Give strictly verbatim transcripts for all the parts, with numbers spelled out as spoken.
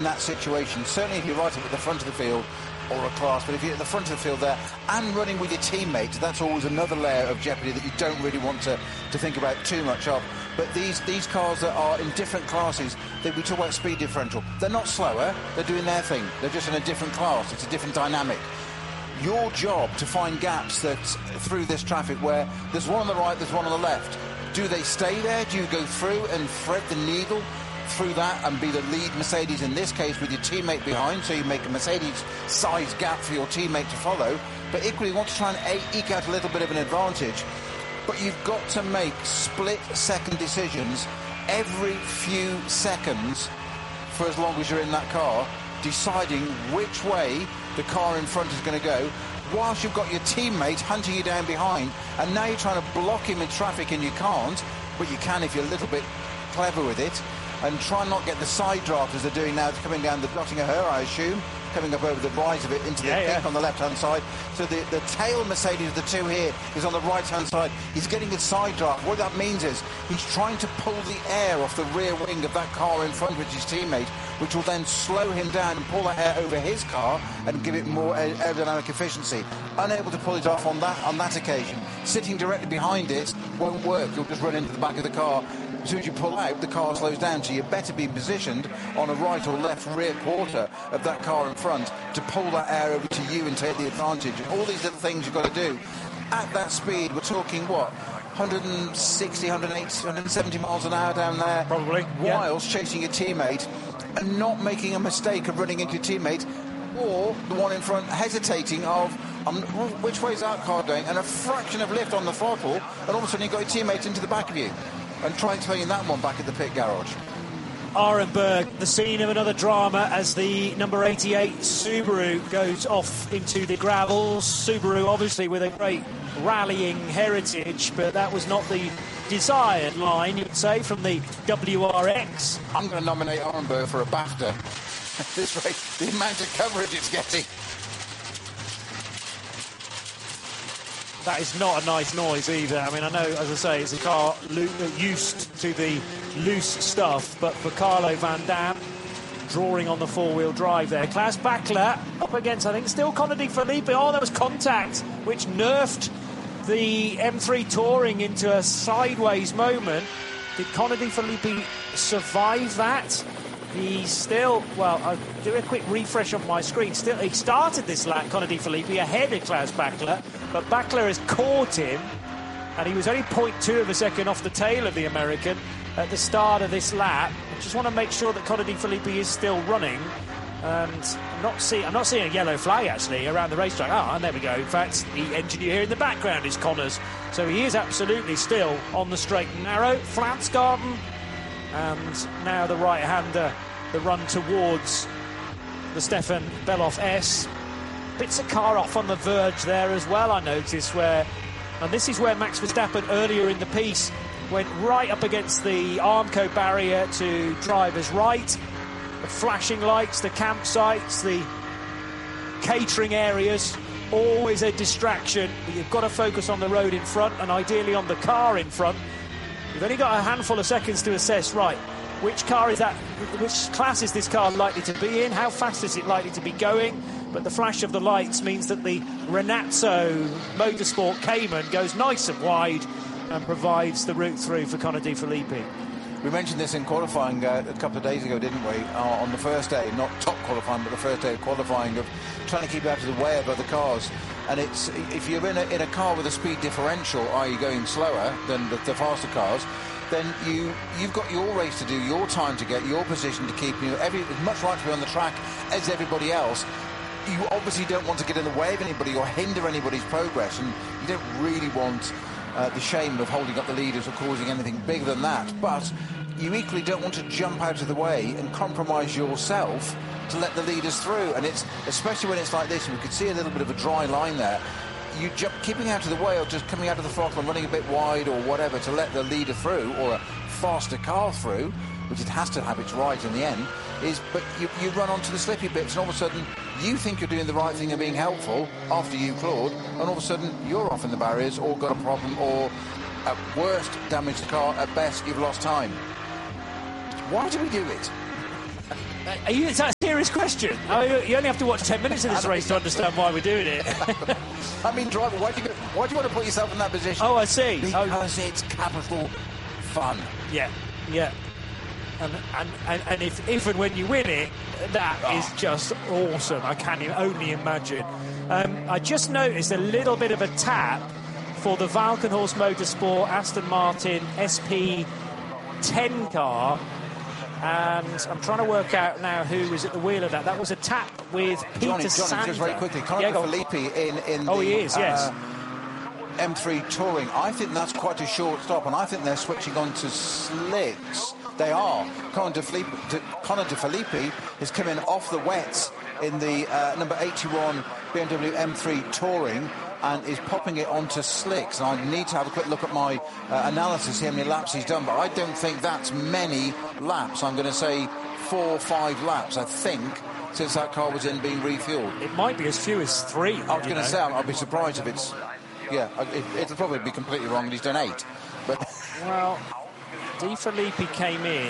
that situation, certainly if you're right up at the front of the field or a class, but if you're at the front of the field there and running with your teammates, that's always another layer of jeopardy that you don't really want to, to think about too much of. But these, these cars that are in different classes, they, we talk about speed differential. They're not slower, they're doing their thing. They're just in a different class, it's a different dynamic. Your job to find gaps that through this traffic where there's one on the right, there's one on the left. Do they stay there? Do you go through and thread the needle through that and be the lead Mercedes in this case with your teammate behind, so you make a Mercedes-sized gap for your teammate to follow, but equally you want to try and eke out a little bit of an advantage. But you've got to make split-second decisions every few seconds for as long as you're in that car, deciding which way the car in front is going to go, whilst you've got your teammate hunting you down behind, and now you're trying to block him in traffic and you can't, but you can if you're a little bit clever with it. And try and not get the side draft as they're doing now, coming down the Nottingham her, I assume, coming up over the rise of it into the yeah, peak yeah. on the left-hand side. So the, the tail Mercedes of the two here is on the right-hand side. He's getting the side draft. What that means is he's trying to pull the air off the rear wing of that car in front with his teammate, which will then slow him down and pull the air over his car and give it more aerodynamic efficiency. Unable to pull it off on that on that occasion. Sitting directly behind it won't work. You'll just run into the back of the car. As soon as you pull out, the car slows down, so you better be positioned on a right or left rear quarter of that car in front to pull that air over to you and take the advantage. And all these little things you've got to do. At that speed, we're talking, what, one sixty, one eighty, one seventy miles an hour down there? Probably, Whilst yeah. chasing your teammate and not making a mistake of running into your teammate, or the one in front hesitating of, um, which way is that car going? And a fraction of lift on the throttle, and all of a sudden you've got your teammate into the back of you. And try explaining that one back at the pit garage. Arenberg, the scene of another drama as the number eighty-eight Subaru goes off into the gravels. Subaru obviously with a great rallying heritage, but that was not the desired line, you'd say, from the W R X. I'm going to nominate Arenberg for a BAFTA. At this rate, the amount of coverage it's getting. That is not a nice noise either. I mean, I know, as I say, it's a car used to the loose stuff, but for Carlo Van Dam, drawing on the four-wheel drive there. Klaus Bachler up against, I think, still Connor De Phillippi. Oh, there was contact, which nerfed the M three Touring into a sideways moment. Did Connor De Phillippi survive that? He's still, well, I'll do a quick refresh on my screen. Still, he started this lap, Connor De Phillippi, ahead of Klaus Bachler, but Bachler has caught him, and he was only zero point two of a second off the tail of the American at the start of this lap. I just want to make sure that Connor De Phillippi is still running, and I'm not, see, I'm not seeing a yellow flag, actually, around the racetrack. Oh, and there we go. In fact, the engineer here in the background is Connors, so he is absolutely still on the straight and narrow. Flansgarden, and now the right-hander, the run towards the Stefan Beloff S. Bits of car off on the verge there as well, I noticed, where, and this is where Max Verstappen earlier in the piece went right up against the Armco barrier to drivers right. The flashing lights, the campsites, the catering areas, always a distraction. But you've got to focus on the road in front and ideally on the car in front. You've only got a handful of seconds to assess, right, which car is that, which class is this car likely to be in, how fast is it likely to be going, but the flash of the lights means that the Renazzo Motorsport Cayman goes nice and wide and provides the route through for Connor De Phillippi. We mentioned this in qualifying uh, a couple of days ago, didn't we, uh, on the first day, not top qualifying, but the first day of qualifying, of trying to keep out of the way of other cars. And it's, if you're in a, in a car with a speed differential, that is going slower than the, the faster cars, then you, you've got your race to do, your time to get, your position to keep, you know, every, as much right to be on the track as everybody else. You obviously don't want to get in the way of anybody or hinder anybody's progress, and you don't really want uh, the shame of holding up the leaders or causing anything bigger than that. But you equally don't want to jump out of the way and compromise yourself to let the leaders through. And it's, especially when it's like this, and we could see a little bit of a dry line there, you jump, keeping out of the way or just coming out of the throttle and running a bit wide or whatever to let the leader through, or a faster car through, which it has to have its right in the end, is, but you, you run onto the slippy bits, and all of a sudden you think you're doing the right thing and being helpful after you, Claude, and all of a sudden you're off in the barriers or got a problem, or at worst damaged the car, at best you've lost time. Why do we do it? Are you, is that serious question. I mean, you only have to watch ten minutes of this race to understand why we're doing it. I mean, driver, why do you why do you want to put yourself in that position? Oh, I see. Because oh. it's capital fun. Yeah, yeah. And and, and, and if, if and when you win it, that oh. is just awesome. I can only imagine. Um, I just noticed a little bit of a tap for the Valkenhorst Motorsport Aston Martin S P ten car. And I'm trying to work out now who was at the wheel of that. That was a tap with Peter Johnny, Johnny, Sander. just very quickly, Conor yeah, Filippi in, in oh, the he is, yes. uh, M three Touring. I think that's quite a short stop, and I think they're switching on to slicks. They are. Conor De Filippi, De, Conor De Filippi has come in off the wets in the uh, number eighty-one B M W M three Touring, and is popping it onto slicks. And I need to have a quick look at my uh, analysis here, how many laps he's done, but I don't think that's many laps. I'm going to say four or five laps, I think, since that car was in being refueled. It might be as few as three. I was going to say, I'll be surprised if it's... Yeah, it, it'll probably be completely wrong, and he's done eight. But well, De Filippi came in,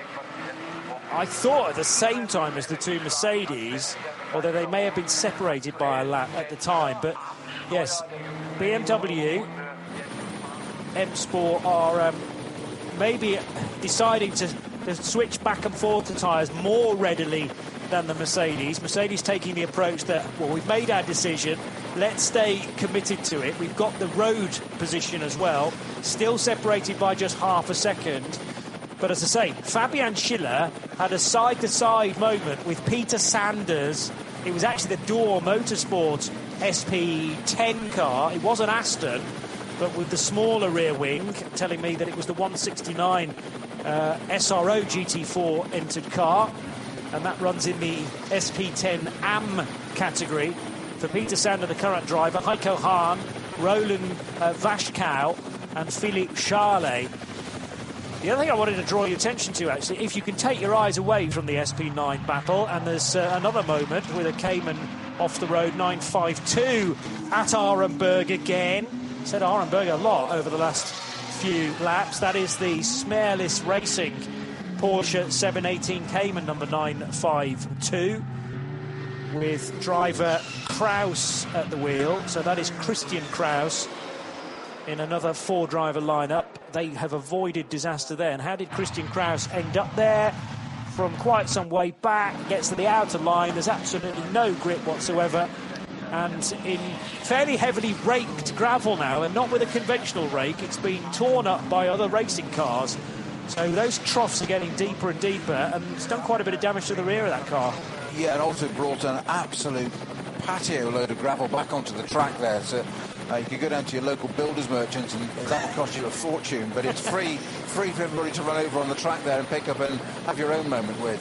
I thought, at the same time as the two Mercedes, although they may have been separated by a lap at the time, but... Yes, B M W, M Sport are um, maybe deciding to, to switch back and forth to tyres more readily than the Mercedes. Mercedes taking the approach that, well, we've made our decision, let's stay committed to it. We've got the road position as well, still separated by just half a second. But as I say, Fabian Schiller had a side-to-side moment with Peter Sanders. It was actually the Door Motorsport S P ten car. It was an Aston, but with the smaller rear wing, telling me that it was the one sixty-nine uh, S R O G T four entered car, and that runs in the S P ten A M category. For Peter Sander, the current driver, Heiko Hahn, Roland uh, Vashkow and Philippe Charlet. The other thing I wanted to draw your attention to, actually, if you can take your eyes away from the S P nine battle, and there's uh, another moment with a Cayman off the road, nine five two at Arenberg again. Said Arenberg a lot over the last few laps. That is the Smerlis Racing Porsche seven eighteen Cayman number nine five two, with driver Kraus at the wheel. So that is Christian Kraus in another four-driver lineup. They have avoided disaster there. And how did Christian Kraus end up there? From quite some way back, gets to the outer line. There's absolutely no grip whatsoever. And in fairly heavily raked gravel now, and not with a conventional rake, it's been torn up by other racing cars. So those troughs are getting deeper and deeper, and it's done quite a bit of damage to the rear of that car. Yeah, and also brought an absolute patio load of gravel back onto the track there. So uh, you could go down to your local builders merchants, and that will cost you a fortune, but it's free free for everybody to run over on the track there and pick up and have your own moment with.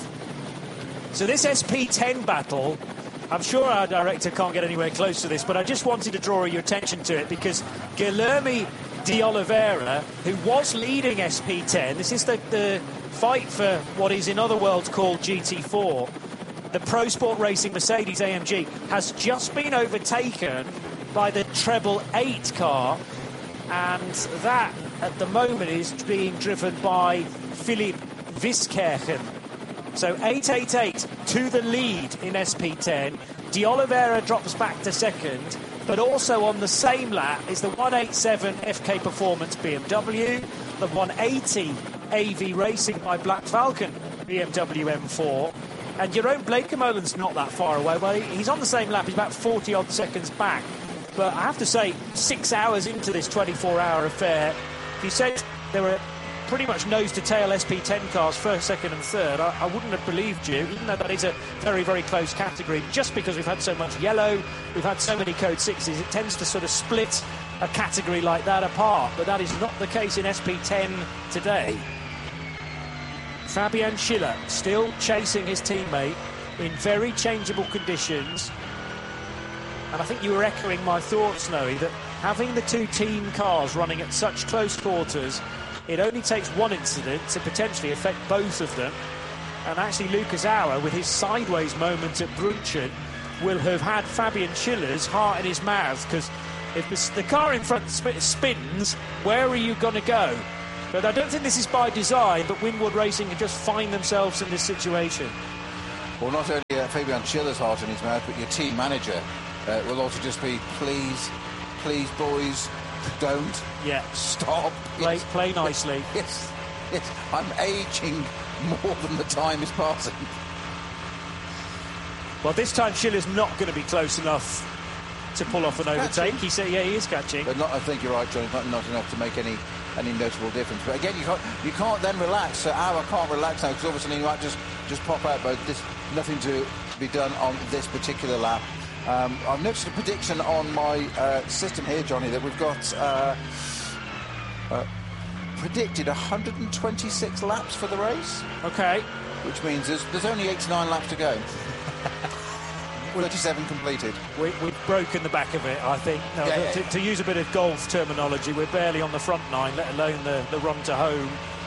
So this S P ten battle, I'm sure our director can't get anywhere close to this, but I just wanted to draw your attention to it because Guilherme de Oliveira, who was leading S P ten, this is the, the fight for what is in other worlds called G T four, the Pro Sport Racing Mercedes A M G, has just been overtaken by the Treble eight car, and that at the moment is being driven by Philipp Wieskirchen. So eight eight eight to the lead in S P ten. De Oliveira drops back to second, but also on the same lap is the one eighty-seven F K Performance B M W, the one eighty A V Racing by Black Falcon B M W M four, and Jeroen Bleekemolen's not that far away. Well, he's on the same lap, he's about forty odd seconds back. But I have to say, six hours into this twenty-four hour affair, if you said there were pretty much nose-to-tail S P ten cars, first, second and third, I, I wouldn't have believed you, even though that is a very, very close category. Just because we've had so much yellow, we've had so many Code sixes, it tends to sort of split a category like that apart, but that is not the case in S P ten today. Fabian Schiller still chasing his teammate in very changeable conditions. And I think you were echoing my thoughts, Snowy, that having the two team cars running at such close quarters, it only takes one incident to potentially affect both of them. And actually Lucas Auer, with his sideways moment at Brunchen, will have had Fabian Schiller's heart in his mouth, because if the car in front spins, where are you going to go? But I don't think this is by design, but Winward Racing can just find themselves in this situation. Well, not only uh, Fabian Schiller's heart in his mouth, but your team manager uh, will also just be, please, please, boys, don't. Yeah. Stop. Play, yes. play nicely. Yes, yes. I'm ageing more than the time is passing. Well, this time Schiller's not going to be close enough to pull off an overtake. He said, yeah, he is catching. But not, I think you're right, John. It's not, not enough to make any any notable difference. But again, you can't you can't then relax. So, oh, I can't relax now because obviously you might just just pop out. But there's nothing to be done on this particular lap. Um, I've noticed a prediction on my uh, system here, Johnny, that we've got uh, uh, predicted one hundred twenty-six laps for the race. Okay. Which means there's, there's only eighty-nine laps to go. thirty-seven completed. We, we've broken the back of it, I think. No, yeah, yeah, to, yeah. to use a bit of golf terminology, we're barely on the front nine, let alone the, the run to home.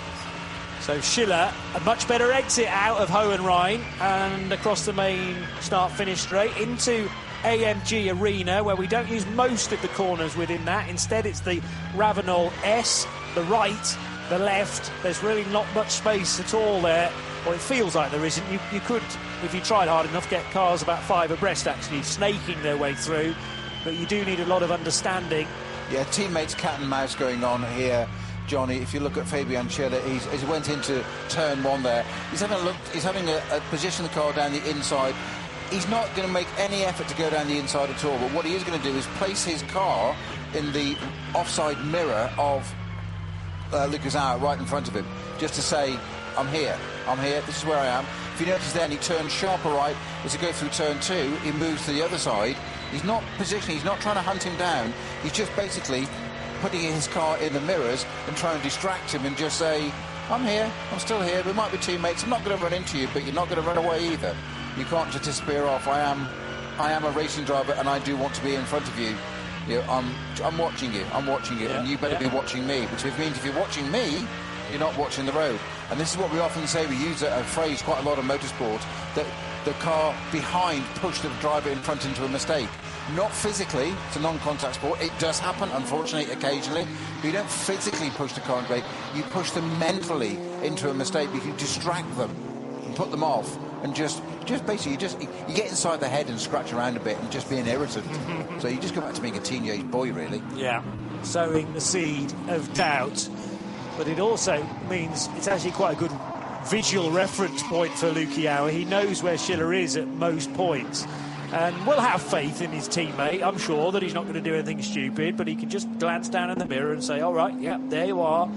So Schiller, a much better exit out of Hohenrhein and across the main start-finish straight into A M G Arena, where we don't use most of the corners within that. Instead, it's the Ravenel S, the right, the left. There's really not much space at all there. Well, it feels like there isn't. You, you could, if you tried hard enough, get cars about five abreast, actually, snaking their way through. But you do need a lot of understanding. Yeah, teammates cat and mouse going on here, Johnny. If you look at Fabian Schiller, he's, he's went into turn one there. He's having a look. He's having a, a position the car down the inside. He's not going to make any effort to go down the inside at all. But what he is going to do is place his car in the offside mirror of uh, Lucas Auer right in front of him, just to say, I'm here, I'm here, this is where I am. If you notice then, he turns sharper right as he goes through turn two, he moves to the other side. He's not positioning, he's not trying to hunt him down, he's just basically putting his car in the mirrors and trying to distract him and just say, I'm here, I'm still here, we might be teammates, I'm not going to run into you, but you're not going to run away either. You can't just disappear off. I am I am a racing driver and I do want to be in front of you. You know, I'm, I'm watching you, I'm watching you, yeah, and you better yeah. be watching me, which means if you're watching me, you're not watching the road. And this is what we often say, we use a, a phrase quite a lot of motorsport, that the car behind pushed the driver in front into a mistake. Not physically, it's a non-contact sport, it does happen, unfortunately, occasionally, but you don't physically push the car in brake, you push them mentally into a mistake, you can distract them and put them off, and just, just basically, you just you get inside the head and scratch around a bit and just be an irritant. So you just go back to being a teenage boy, really. Yeah. Sowing the seed of doubt. But it also means it's actually quite a good visual reference point for Luki Auer. He knows where Schiller is at most points. And will have faith in his teammate. I'm sure that he's not going to do anything stupid, but he can just glance down in the mirror and say, all right, yeah, there you are.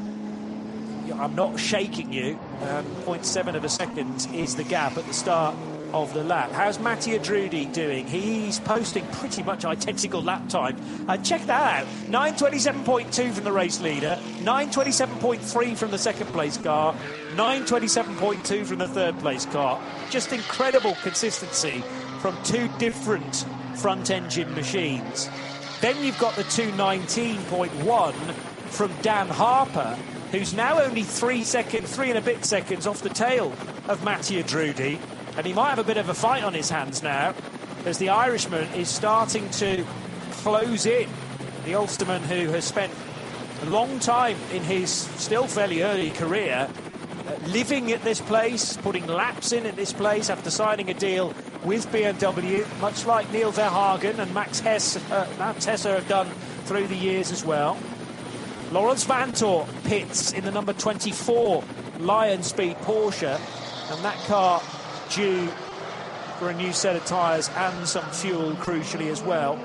I'm not shaking you. Um, zero point seven of a second is the gap at the start of the lap. How's Mattia Drudi doing? He's posting pretty much identical lap time. Uh, check that out. nine twenty-seven point two from the race leader, nine twenty-seven point three from the second place car, nine twenty-seven point two from the third place car. Just incredible consistency from two different front engine machines. Then you've got the two nineteen point one from Dan Harper, who's now only three seconds, three and a bit seconds off the tail of Mattia Drudi. And he might have a bit of a fight on his hands now, as the Irishman is starting to close in. The Ulsterman, who has spent a long time in his still fairly early career uh, living at this place, putting laps in at this place after signing a deal with B M W, much like Neil Verhagen and Max Hess, uh, Max Hesser have done through the years as well. Lawrence Vanthoor pits in the number twenty-four Lion Speed Porsche, and that car due for a new set of tyres and some fuel, crucially, as well.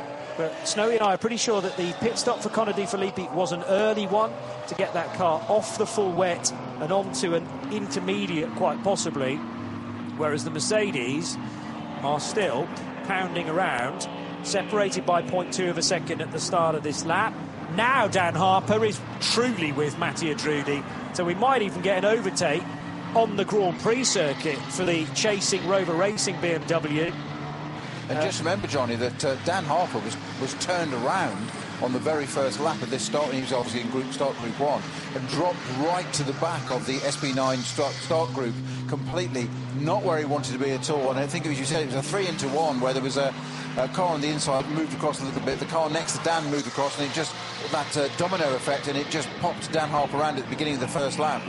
But Snowy and I are pretty sure that the pit stop for Connor De Filippi was an early one to get that car off the full wet and onto an intermediate, quite possibly, whereas the Mercedes are still pounding around, separated by zero point two of a second at the start of this lap. Now Dan Harper is truly with Mattia Drudi, so we might even get an overtake on the Grand Prix circuit for the chasing Rover Racing B M W. And uh, just remember, Johnny, that uh, Dan Harper was, was turned around on the very first lap of this start. He was obviously in group start group one and dropped right to the back of the S B nine start, start group completely, not where he wanted to be at all. And I think, as you said, it was a three into one where there was a, a car on the inside moved across a little bit. The car next to Dan moved across, and it just that uh, domino effect, and it just popped Dan Harper around at the beginning of the first lap, which is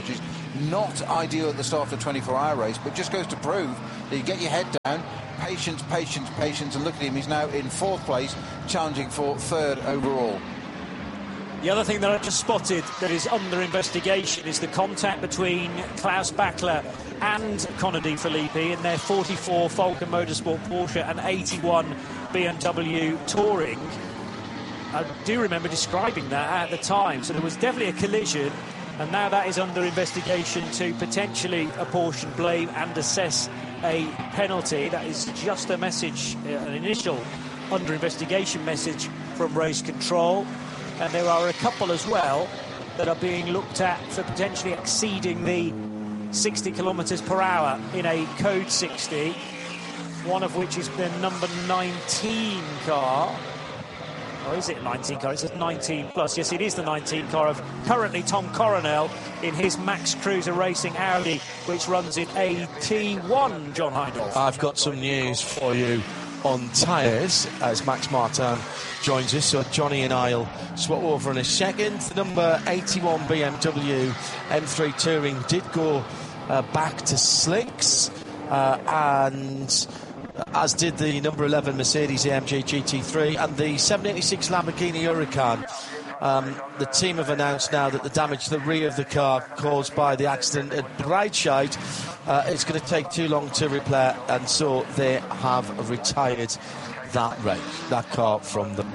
Not ideal at the start of a twenty-four hour race, but just goes to prove that you get your head down, patience, patience, patience, and look at him, he's now in fourth place, challenging for third overall. The other thing that I just spotted that is under investigation is the contact between Klaus Bachler and Connor De Phillippi in their forty-four Falcon Motorsport Porsche and eighty-one B M W Touring. I do remember describing that at the time, so there was definitely a collision, and now that is under investigation to potentially apportion blame and assess a penalty. That is just a message, an initial under investigation message from race control. And there are a couple as well that are being looked at for potentially exceeding the sixty kilometres per hour in a code sixty, one of which is the number nineteen car. Or is it nineteen car? It says nineteen plus. Yes, it is the nineteen car of currently Tom Coronel in his Max Cruiser Racing Audi, which runs in A T one, John Hindhaugh. I've got some news for you on tyres as Max Martin joins us, so Johnny and I'll swap over in a second. The number eighty-one B M W M three Touring did go uh, back to slicks, uh, and as did the number eleven Mercedes A M G G T three and the seven eighty-six Lamborghini Huracan. Um, the team have announced now that the damage to the rear of the car caused by the accident at Breitscheid uh, it's going to take too long to repair, and so they have retired that race, that car from them.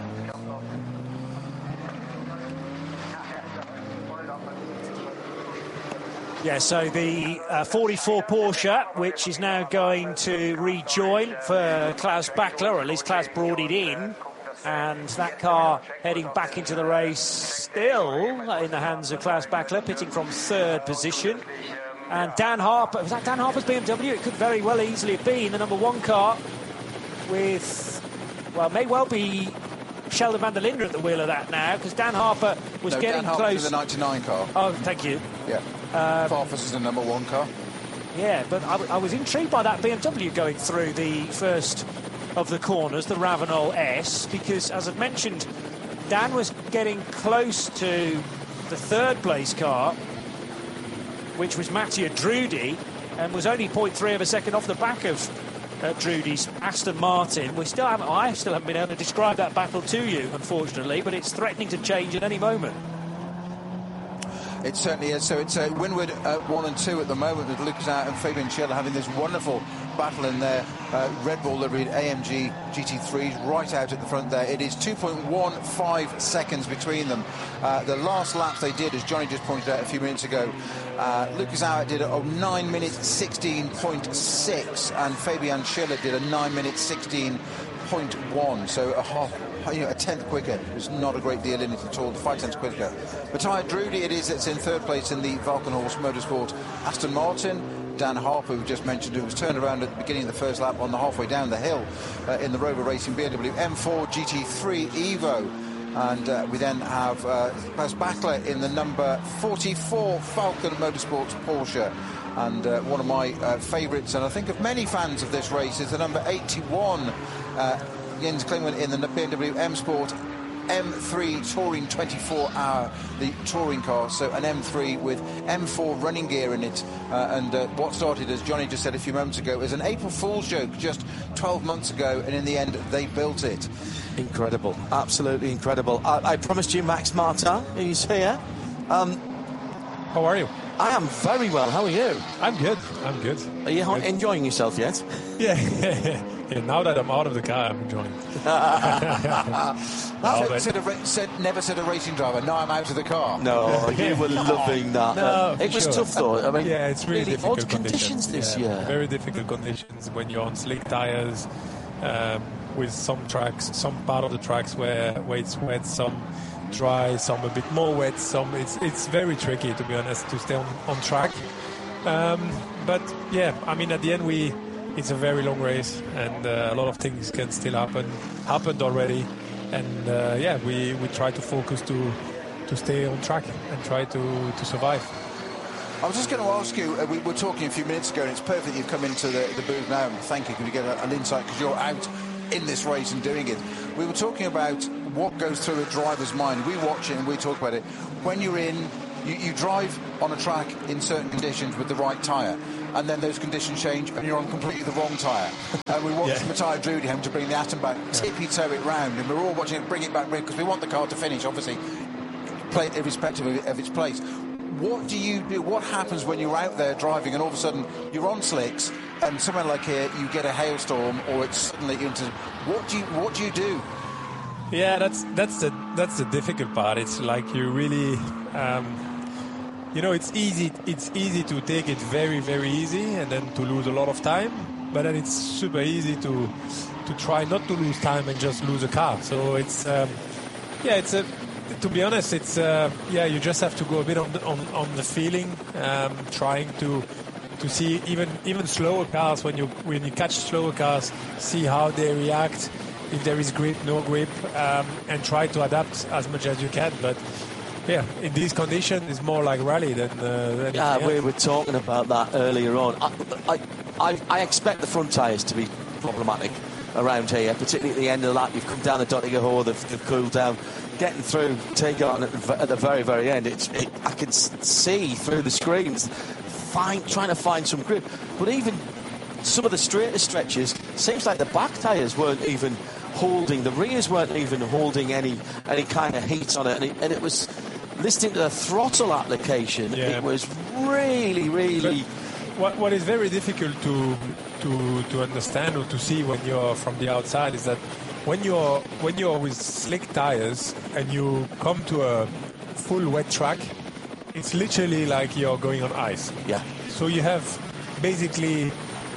Yeah, so the uh, forty-four Porsche, which is now going to rejoin for Klaus Bachler, or at least Klaus brought it in. And that car heading back into the race, still in the hands of Klaus Bachler, pitting from third position. And Dan Harper, was that Dan Harper's B M W? It could very well easily have been the number one car with, well, may well be Sheldon van der Linde at the wheel of that now, because Dan Harper was no, getting Dan Harper's close. the ninety-nine car. Oh, thank you. Yeah. Um, Farfus is the number one car. Yeah, but I, I was intrigued by that B M W going through the first of the corners, the Ravenol S, because, as I've mentioned, Dan was getting close to the third place car, which was Mattia Drudi, and was only zero point three of a second off the back of uh, Drudi's Aston Martin. We still haven't, I still haven't been able to describe that battle to you, unfortunately, but it's threatening to change at any moment. It certainly is. So it's uh, Winward at one and two at the moment, with Lucas Out and Fabian Schiller having this wonderful battle in their uh, Red Bull liveried A M G G T threes right out at the front there. It is two point one five seconds between them. Uh, the last laps they did, as Johnny just pointed out a few minutes ago, uh, Lucas Out did a nine minutes sixteen point six, and Fabian Schiller did a nine minutes sixteen point one, so a half, you know, a tenth quicker. It's not a great deal in it at all, five tenths quicker. Mattia Drudi it is that's in third place in the Valkenhorst Motorsport Aston Martin. Dan Harper, who just mentioned, who was turned around at the beginning of the first lap on the halfway down the hill uh, in the Rover Racing B M W M four G T three Evo. And uh, we then have uh, Klaus Bachler in the number forty-four Falcon Motorsports Porsche. And uh, one of my uh, favourites, and I think of many fans of this race, is the number eighty-one uh, Jens Klingmann in the B M W M Sport M three Touring twenty-four hour, the touring car, so an M three with M four running gear in it, uh, and uh, what started, as Johnny just said a few moments ago, as an April Fool's joke just twelve months ago, and in the end they built it. Incredible, absolutely incredible. I, I promised you Max Martin, he's here. Um, How are you? I am very well, how are you? I'm good, I'm good. Are you good. enjoying yourself yet? Yeah, yeah, now that I'm out of the car, I'm enjoying it. no, said, said a, said, never said a racing driver, now I'm out of the car. No, you were loving that. No, uh, it was sure. tough though. I mean, yeah, it's really, really difficult odd conditions, conditions this yeah, year. Very difficult conditions when you're on slick tires, um, with some tracks, some part of the tracks where, where it's wet, some dry, some a bit more wet, some it's it's very tricky, to be honest, to stay on, on track. Um, but yeah, I mean, at the end we it's a very long race, and uh, a lot of things can still happen happened already, and uh, yeah, we, we try to focus to to stay on track and try to, to survive. I was just going to ask you, uh, we were talking a few minutes ago, and it's perfect you've come into the, the booth now, and thank you, because you get a, an insight, because you're out in this race and doing it. We were talking about what goes through a driver's mind. We watch it and we talk about it. When you're in You, you drive on a track in certain conditions with the right tyre, and then those conditions change and you're on completely the wrong tyre. And we watched Yeah. Matteo Drudi having to bring the Atom back, tippy-toe it round, and we're all watching it bring it back because we want the car to finish, obviously, play irrespective of, of its place. What do you do? What happens when you're out there driving and all of a sudden you're on slicks and somewhere like here you get a hailstorm or it's suddenly into... What do you, what do you do? Yeah, that's that's the that's the difficult part. It's like you really, um, you know, it's easy. It's easy to take it very very easy and then to lose a lot of time. But then it's super easy to to try not to lose time and just lose a car. So it's um, yeah, it's a. To be honest, it's uh, yeah. You just have to go a bit on the, on, on the feeling, um, trying to to see even even slower cars when you when you catch slower cars, see how they react. If there is grip, no grip, um, and try to adapt as much as you can. But yeah, in these conditions, it's more like rally than. Uh, than Yeah, yeah. we were talking about that earlier on. I, I, I, I expect the front tyres to be problematic around here, particularly at the end of the lap. You've come down the Dottinger Hole, they've, they've cooled down, getting through, take on at the, at the very, very end. It's, it, I can see through the screens, find, trying to find some grip. But even some of the straighter stretches, seems like the back tyres weren't even holding, the rears weren't even holding any any kind of heat on it, and it, and it was listening to the throttle application. Yeah. It was really, really. But what what is very difficult to to to understand or to see when you're from the outside is that when you're when you're with slick tires and you come to a full wet track, it's literally like you're going on ice. Yeah. So you have basically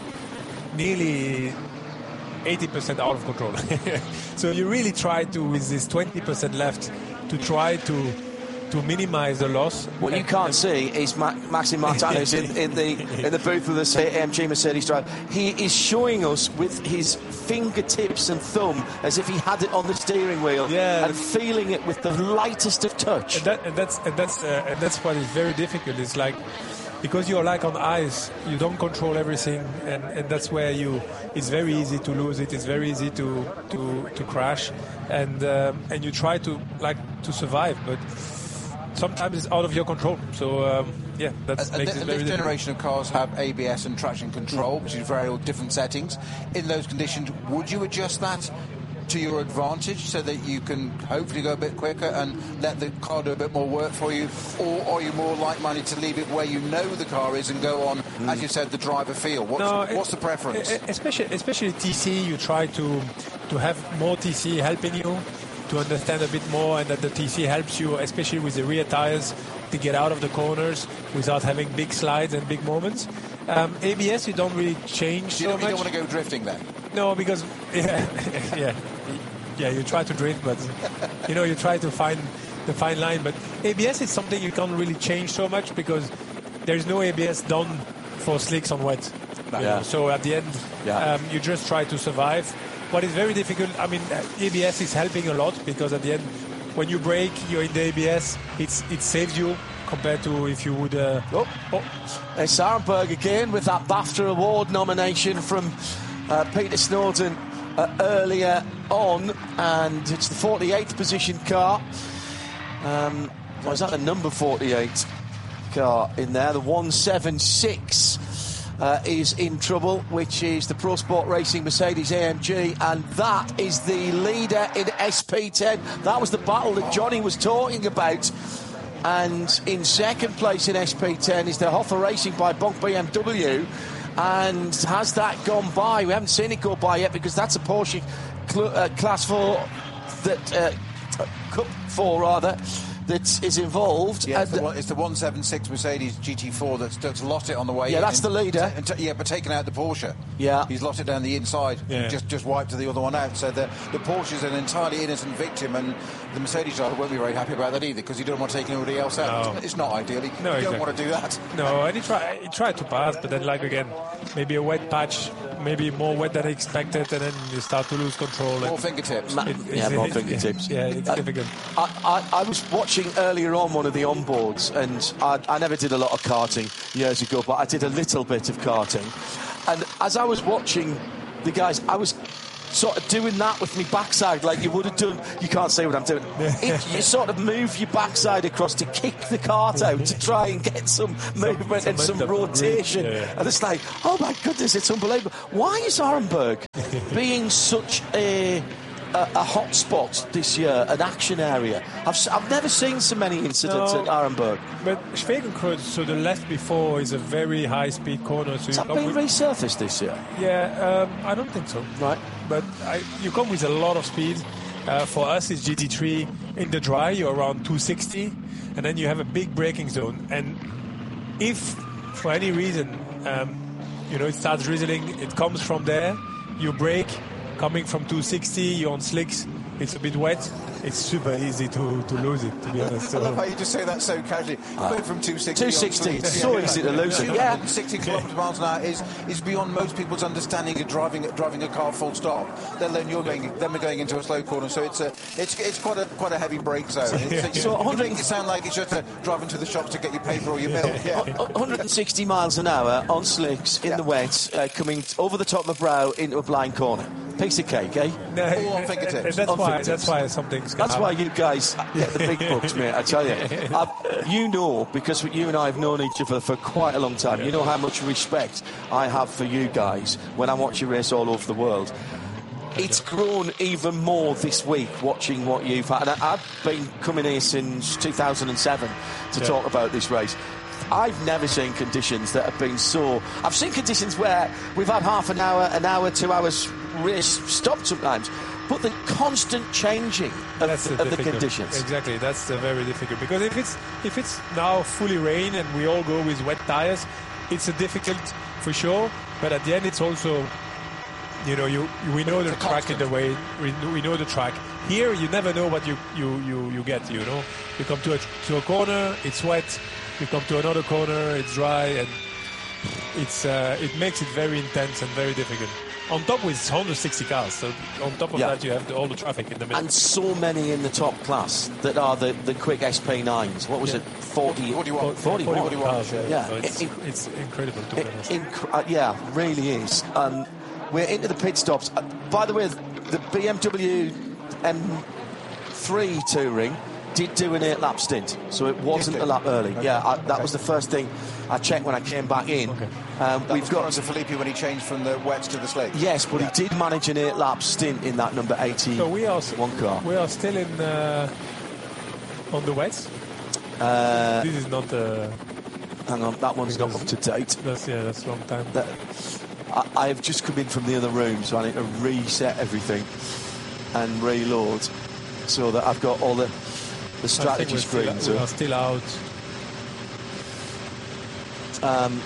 nearly eighty percent out of control. So you really try to, with this twenty percent left, to try to to minimize the loss. What you can't see is Ma- Maxime Martinez in, in the in the booth with the A M G Mercedes driver. He is showing us with his fingertips and thumb as if he had it on the steering wheel, Yeah. and feeling it with the lightest of touch. And, that, and that's and that's uh, and that's what is very difficult. It's like because you're like on ice, you don't control everything, and, and that's where you. It's very easy to lose it. It's very easy to to, to crash, and um, and you try to like to survive, but sometimes it's out of your control. So um, yeah, that And makes th- it very this difficult. generation of cars have A B S and traction control, which is very different settings. In those conditions, would you adjust that to your advantage so that you can hopefully go a bit quicker and let the car do a bit more work for you? Or are you more like-minded to leave it where you know the car is and go on, mm. as you said, the driver feel? What's, No, what's it- the preference? e- Especially, especially T C, you try to to have more T C helping you to understand a bit more, and that the T C helps you, especially with the rear tires, to get out of the corners without having big slides and big moments. Um, A B S, you don't really change you, so don't, you much. don't want to go drifting then? No, because yeah, yeah, yeah, you try to drift, but you know, you try to find the fine line. But A B S is something you can't really change so much because there's no A B S done for slicks on wet. You Yeah. know, so at the end, Yeah. um, you just try to survive. What is very difficult, I mean, A B S is helping a lot because at the end, when you brake, you're in the A B S, it's it saves you compared to if you would. Uh, Oh, oh. It's Arenberg again with that BAFTA award nomination from uh, Peter Snowden uh, earlier on, and it's the forty-eighth position car. Um, or is that the number forty-eight car in there? The one seventy-six uh, is in trouble, which is the Pro Sport Racing Mercedes A M G, and that is the leader in S P ten. That was the battle that Johnny was talking about. And in second place in S P ten is the Hoffa Racing by Bonk B M W. And has that gone by? We haven't seen it go by yet because that's a Porsche cl- uh, Class four, that uh, Cup four rather, that is involved. Yeah, it's, And- the, one- it's the one seventy-six Mercedes G T four that's, that's lost it on the way. Yeah, in. that's the leader. And t- yeah, but taking out the Porsche. Yeah. He's lost it down the inside. Yeah. And just just wiped the other one out. So the the Porsche's an entirely innocent victim, and the Mercedes driver won't be very happy about that either because he don't want to take anybody else out. No. It's not ideal. You No, don't exactly. want to do that. No, and he tried, he tried to pass, but then, like, again, maybe a wet patch, maybe more wet than expected, and then you start to lose control. More and fingertips. Ma- it- yeah, it's- more it- fingertips. Yeah, it's Uh, difficult. I, I, I was watching earlier on one of the onboards, and I, I never did a lot of karting years ago, but I did a little bit of karting. And as I was watching the guys, I was sort of doing that with my backside like you would have done. You can't see what I'm doing. It, you sort of move your backside across to kick the cart out to try and get some movement some and some momentum. rotation. Yeah, yeah. And it's like, oh my goodness, it's unbelievable. Why is Arenberg being such a a, a hot spot this year, an action area? I've, s- I've never seen so many incidents No. at Arenberg. But Schwegenkreuz, so the left before is a very high-speed corner. So Has you that come been with, resurfaced this year? yeah, um, I don't think so. Right. But I, you come with a lot of speed. Uh, for us, it's G T three. In the dry, you're around two sixty, and then you have a big braking zone. And if, for any reason, um, you know, it starts drizzling, it comes from there, you brake, coming from two sixty, you're on slicks, it's a bit wet, it's super easy to, to lose it, to be honest. I love how So, you just say that so casually. Ah. Going from two sixty, two sixty, it's so easy to lose it. Yeah. sixty kilometres miles an hour is, is beyond most people's understanding of driving driving a car full stop. Let alone you're going, then we're going into a slow corner, so it's a it's it's quite a quite a heavy brake zone. It's, So you one hundred make it sound like it's just a driving to the shops to get your paper or your milk. Yeah. one hundred sixty miles an hour on slicks in Yeah. the wet, uh, coming over the top of my brow into a blind corner. Piece of cake, eh? no, All on fingertips. That's On why. fingertips. That's why something's. gonna That's why happen. you guys get the big bucks, mate. I tell you, I, you know, because you and I have known each other for quite a long time. You know how much respect I have for you guys when I watch you race all over the world. It's grown even more this week watching what you've had. And I, I've been coming here since two thousand seven to Yeah. talk about this race. I've never seen conditions that have been so... I've seen conditions where we've had half an hour, an hour, two hours race stopped sometimes. But the constant changing of, That's the, of the difficult- conditions. Exactly, that's the very difficult because if it's if it's now fully rain and we all go with wet tires, it's a difficult for sure. But at the end, it's also, you know, you we know the It's a track in the way we, we know the track. Here, you never know what you you you, you get. You know, you come to a to a corner, it's wet. You come to another corner, it's dry, and it's uh, it makes it very intense and very difficult. On top with one hundred sixty cars, so on top of Yeah. that you have the, all the traffic in the middle. And so many in the top class that are the, the quick S P nines. What was Yeah. it? forty, forty-one. forty-one. forty-one cars, yeah. Yeah. So it's, It- it's incredible to be It, honest. inc- uh, yeah, really is. Um, we're into the pit stops. Uh, by the way, the B M W M three Touring did do an eight lap stint, so it wasn't Did a it? lap early. Okay. Yeah, I, that Okay. was the first thing I checked when I came back in. Okay. Um, That we've was got Lorenzo Filippi when he changed from the wets to the slick. yes, but Yeah. he did manage an eight lap stint in that number eighty-one So we are car. we are still in uh, on the wets. Uh, This is not uh, hang on, that one's not up to date. that's yeah that's a long time. That, I, I have just come in from the other room, so I need to reset everything and reload so that I've got all the the I think strategy we're still, screens. we up. are still out. Um,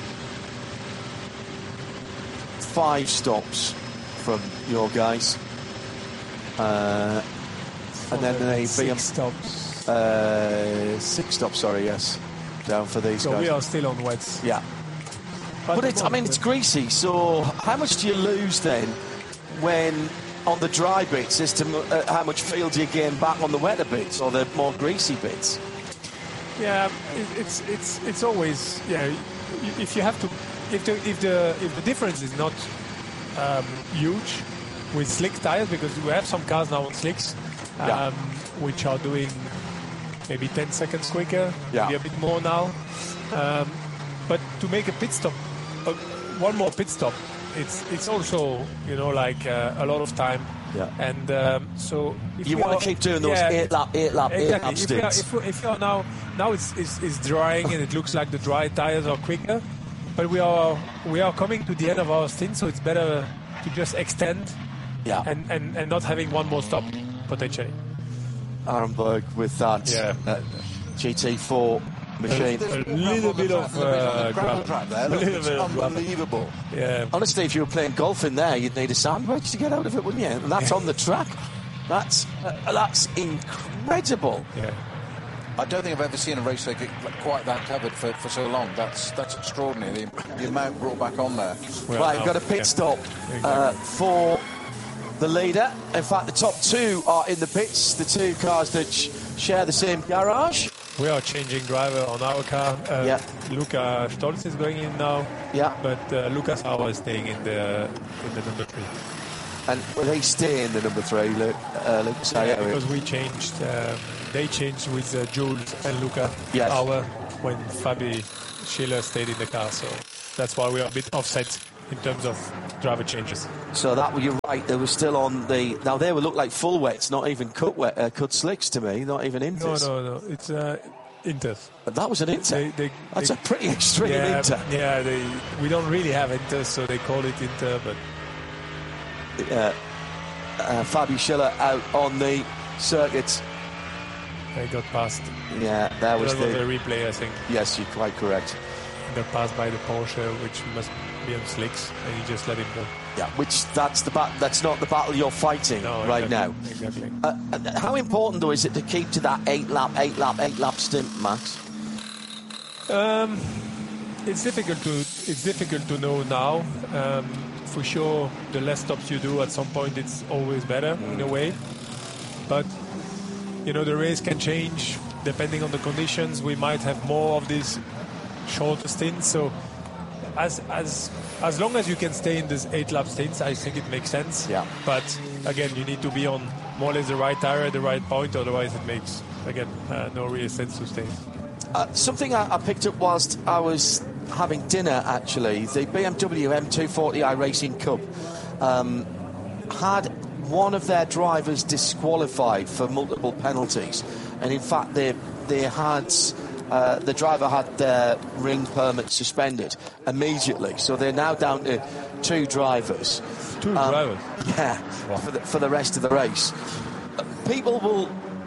five stops from your guys, uh, and then the B M six stops. uh, six stops. Sorry, yes, down for these So guys. we are still on wets. Yeah, but it's, I mean, it's greasy. So how much do you lose then when on the dry bits as to uh, how much field you gain back on the wetter bits or the more greasy bits? Yeah, it, it's it's it's always yeah. y- If you have to, if the if the if the difference is not um, huge with slick tires, because we have some cars now on slicks, um, Yeah. which are doing maybe ten seconds quicker, Yeah. maybe a bit more now. Um, but to make a pit stop, uh, one more pit stop, it's it's also you know like uh, a lot of time. Yeah. And um, so if You we want are- to keep doing those yeah, eight lap, eight lap, eight lap Exactly. If, we are, stints. if, we- if you are now now it's, it's it's drying and it looks like the dry tires are quicker, but we are we are coming to the end of our stint, so it's better to just extend Yeah. and, and, and not having one more stop potentially. Arenberg with that Yeah. uh, G T four machine. A little bit of uh, gravel grab. track there. A Look, little it's bit of grab. unbelievable. Yeah. Honestly, if you were playing golf in there, you'd need a sandwich to get out of it, wouldn't you? And that's on the track. That's uh, that's incredible. Yeah. I don't think I've ever seen a race circuit quite that covered for, for so long. That's that's extraordinary. The, the amount brought back on there. We are Right, now- we've got a pit yeah. stop uh, for the leader. In fact, the top two are in the pits. The two cars that sh- share the same garage. We are changing driver on our car. Uh, Yeah. Luca Stolz is going in now. Yeah. But uh, Lucas Auer is staying in the in the number three. And will he stay in the number three, Luke? Uh, Luke yeah, because we changed. Um, they changed with uh, Jules and Luca yes. Auer when Fabi Schiller stayed in the car. So that's why we are a bit offset in terms of driver changes. So that you're right. They were still on the. Now they would look like full wets, not even cut wet, uh, cut slicks to me, not even inters. No, no, no. It's uh, inters. But that was an inter. They, they, That's they, a pretty extreme yeah, inter. Yeah, they, we don't really have inters, so they call it inter. But uh, uh, Fabi Schiller out on the circuit. They got passed. Yeah, that was that the, was the replay, I think. Yes, you're quite correct. Got passed by the Porsche, which must be on slicks, and you just let him go. Yeah, which that's the bat- that's not the battle you're fighting no, right exactly, now. Exactly. Uh, how important though is it to keep to that eight lap, eight lap, eight lap stint, Max? Um, it's difficult to it's difficult to know now. Um, for sure, the less stops you do, at some point, it's always better mm. in a way. But you know, the race can change depending on the conditions. We might have more of these shorter stints. So as as as long as you can stay in this eight lap stints, I think it makes sense. Yeah. But again, you need to be on more or less the right tire at the right point, otherwise it makes again uh, no real sense to stay. Uh, something I, I picked up whilst I was having dinner, actually, the B M W M two forty i Racing Cup um, had one of their drivers disqualified for multiple penalties, and in fact they they had uh, the driver had their ring permit suspended immediately, so they're now down to two drivers. Two um, drivers? Yeah, wow. for, the, for the rest of the race. People will,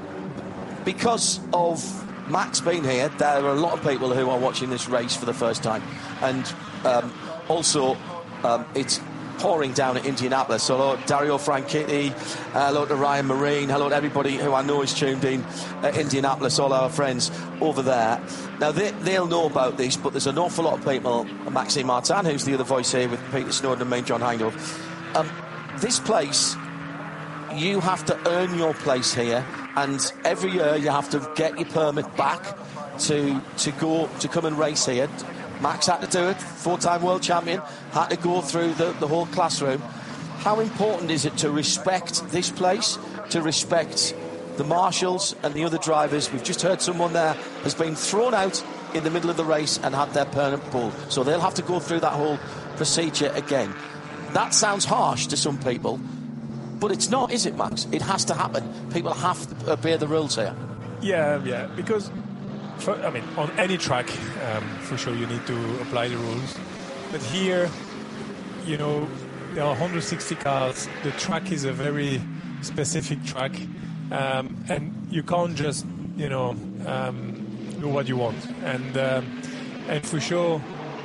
because of Max being here, there are a lot of people who are watching this race for the first time, and um, also um, it's pouring down at Indianapolis. Hello, Dario Franchitti. Uh, hello to Ryan Marine. Hello to everybody who I know is tuned in at Indianapolis, all our friends over there. Now, they, they'll know about this, but there's an awful lot of people. Maxime Martin, who's the other voice here with Peter Snowden and me, John Hindhaugh. Um, this place, you have to earn your place here, and every year you have to get your permit back to to go to come and race here. Max had to do it, four-time world champion, had to go through the, the whole classroom. How important is it to respect this place, to respect the marshals and the other drivers? We've just heard someone there has been thrown out in the middle of the race and had their permit pulled, so they'll have to go through that whole procedure again. That sounds harsh to some people, but it's not, is it, Max? It has to happen. People have to obey the rules here. Yeah, yeah, because For, I mean, on any track, um, for sure you need to apply the rules. But here, you know, there are one hundred sixty cars. The track is a very specific track, um, and you can't just, you know, um, do what you want. And um, and for sure,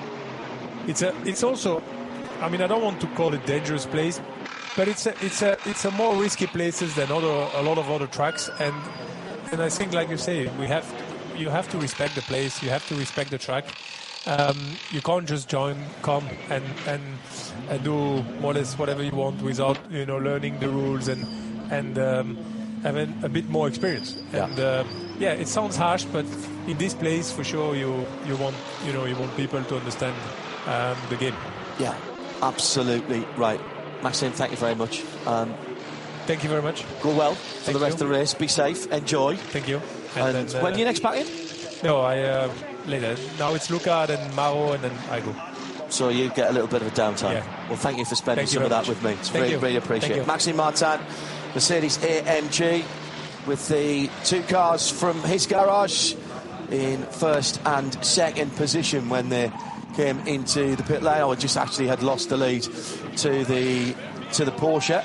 it's a, it's also, I mean, I don't want to call it dangerous place, but it's a, it's a, it's a more risky places than other, a lot of other tracks. And and I think, like you say, we have. To, You have to respect the place. You have to respect the track. Um, you can't just join, come and, and and do more or less whatever you want without, you know, learning the rules and and um, having a bit more experience. Yeah. And uh, yeah, it sounds harsh, but in this place, for sure, you you want you know you want people to understand um, the game. Yeah, absolutely right, Maxime. Thank you very much. Um, thank you very much. Go well for thank the rest you. of the race. Be safe. Enjoy. Thank you. And, and then, uh, when are you next back in? No, I uh, later. Now it's Luca, then Mauro, and then I go. So you get a little bit of a downtime. Yeah. Well, thank you for spending thank some of that much. with me. It's thank really, you. really appreciated. Maxime Martin, Mercedes A M G, with the two cars from his garage in first and second position when they came into the pit lane. I just actually had lost the lead to the to the Porsche.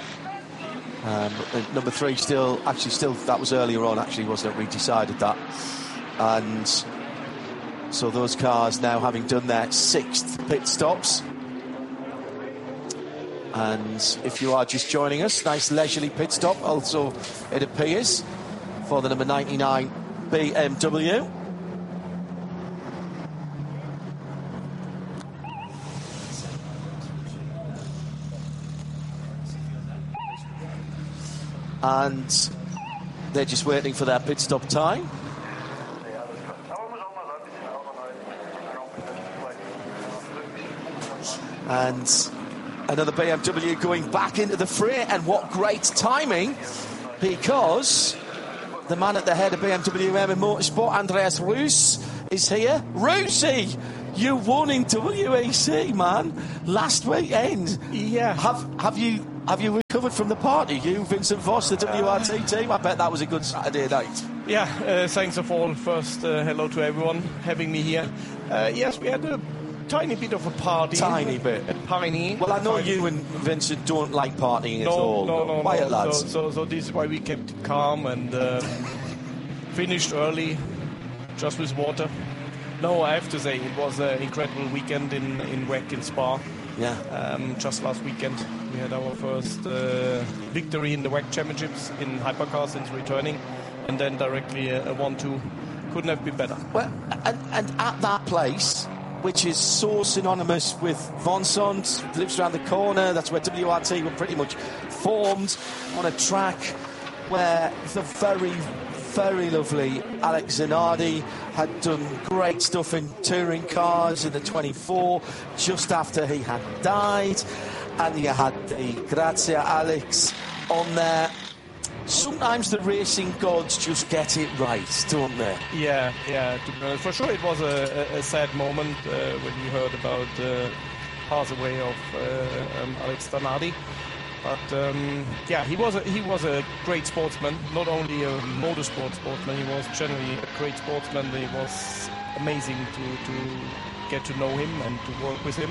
Um, number three still, actually still, that was earlier on actually, wasn't it? We decided that. And so those cars now having done their sixth pit stops. And if you are just joining us, nice leisurely pit stop also, it appears, for the number ninety-nine B M W. And they're just waiting for their pit stop time. And another B M W going back into the fray, and what great timing, because the man at the head of B M W M in Motorsport, Andreas Roos, is here. Roosy, you won in W E C, man, last weekend. Yeah. Have have you have you recovered from the party? You, Vincent Voss, the W R T team. I bet that was a good Saturday night. Yeah. Uh, thanks of all. First, uh, hello to everyone having me here. Uh, yes, we had a tiny bit of a party. Tiny bit. A tiny. Well, I know tiny. you and Vincent don't like partying at no, all. No, no, Quiet no. lads. So, so, so this is why we kept it calm and um, finished early, just with water. No, I have to say it was an incredible weekend in in W E C in Spa. Yeah. Um, just last weekend we had our first uh, victory in the W E C Championships in hypercar since returning, and then directly a, a one two. Couldn't have been better. Well, and, and at that place, which is so synonymous with Vonsant, lives around the corner, that's where W R T were pretty much formed, on a track where the very, very lovely Alex Zanardi had done great stuff in touring cars in the twenty-four just after he had died, and you had the Grazia Alex on there. Sometimes the racing gods just get it right, don't they? Yeah, yeah. To be honest, for sure, it was a, a, a sad moment uh, when we heard about the uh, pass away of uh, um, Alex Zanardi. But um, yeah, he was a, he was a great sportsman. Not only a motorsport sportsman, he was generally a great sportsman. It was amazing to to get to know him and to work with him.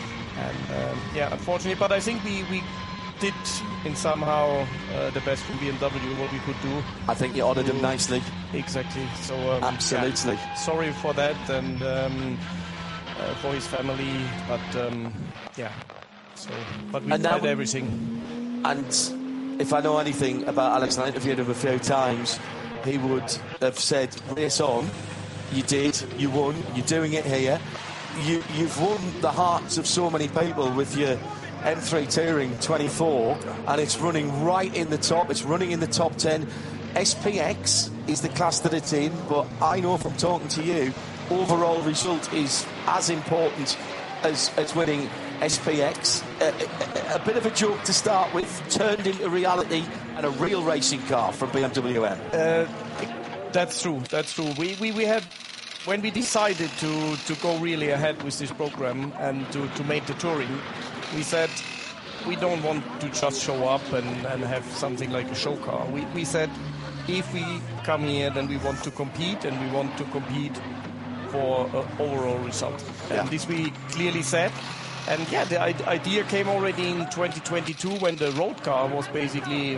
And um, yeah, unfortunately, but I think we we. did in somehow uh, the best from B M W what we could do. I think you honoured him nicely. Exactly. So um, absolutely. Yeah, sorry for that and um, uh, for his family, but um, yeah. So, but we tried everything. And if I know anything about Alex, and I interviewed him a few times, he would have said, "Race on. You did. You won. You're doing it here. You you've won the hearts of so many people with your M three Touring twenty-four, and it's running right in the top. It's running in the top ten. S P X is the class that it's in, but I know from talking to you, overall result is as important as, as winning S P X. A, a, a bit of a joke to start with, turned into reality, and a real racing car from B M W M. Uh, that's true. That's true. We we, we had. When we decided to, to go really ahead with this program and to, to make the touring, we said we don't want to just show up and, and have something like a show car. We, we said if we come here, then we want to compete, and we want to compete for an overall result. Yeah. And this we clearly said. And yeah, the idea came already in twenty twenty-two when the road car was basically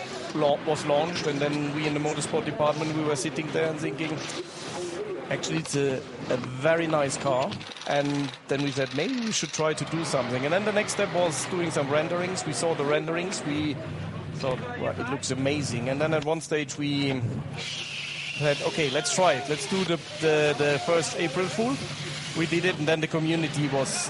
was launched, and then we in the motorsport department, we were sitting there and thinking, actually, it's a, a very nice car. And then we said, maybe we should try to do something. And then the next step was doing some renderings. We saw the renderings. We thought, well, it looks amazing. And then at one stage we said, okay, let's try it. Let's do the, the, the first April Fool. We did it, and then the community was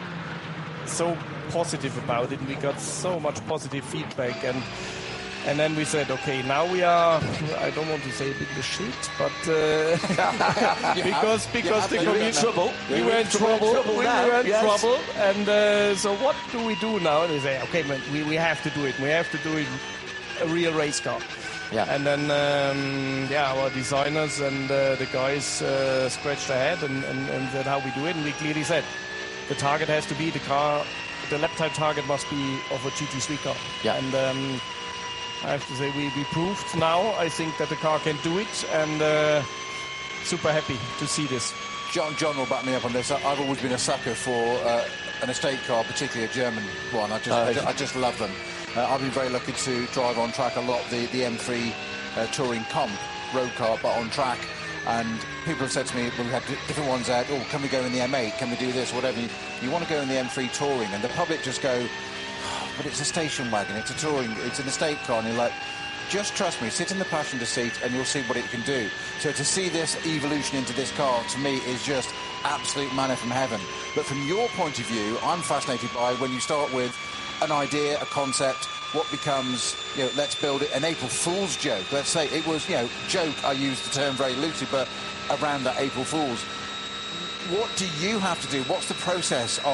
so positive about it. And we got so much positive feedback. And And then we said, okay, now we are, I don't want to say a bit the shit, but uh, because because the community, trouble. we were in trouble, trouble we now, were in yes. trouble, and uh, so what do we do now? And they say, okay, man, we, we have to do it. We have to do it a real race car. Yeah. And then, um, yeah, our designers and uh, the guys uh, scratched their head and, and, and said how we do it, and we clearly said, the target has to be the car, the lap time target must be of a G T three car. Yeah. And um, I have to say, we, we proved now, I think, that the car can do it, and uh, super happy to see this. John John will back me up on this. I've always been a sucker for uh, an estate car, particularly a German one. I just, uh, I, just I just love them. Uh, I've been very lucky to drive on track a lot, the, the M three uh, Touring Comp road car, but on track. And people have said to me, well, we have different ones out, oh, can we go in the M eight, can we do this, whatever. You, you want to go in the M three Touring, and the public just go, but it's a station wagon, it's a touring, it's an estate car, and you're like, just trust me, sit in the passenger seat and you'll see what it can do. So to see this evolution into this car, to me, is just absolute manna from heaven. But from your point of view, I'm fascinated by when you start with an idea, a concept, what becomes, you know, let's build it, an April Fool's joke. Let's say it was, you know, joke, I use the term very loosely, but around that April Fool's. What do you have to do? What's the process of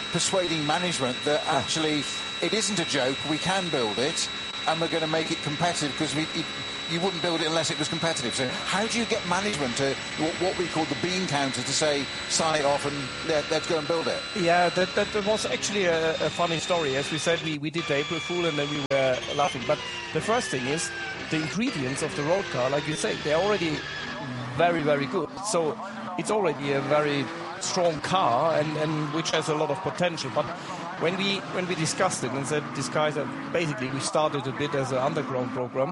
persuading management that actually it isn't a joke, we can build it, and we're going to make it competitive, because we, it, you wouldn't build it unless it was competitive. So how do you get management to what, what we call the bean counter to say, sign it off and let, let's go and build it? Yeah, that, that, that was actually a, a funny story. As we said, we, we did the April Fool and then we were laughing. But the first thing is, the ingredients of the road car, like you say, they're already very, very good. So it's already a very strong car, and, and which has a lot of potential. But when we when we discussed it and said, this guys are basically, we started a bit as an underground program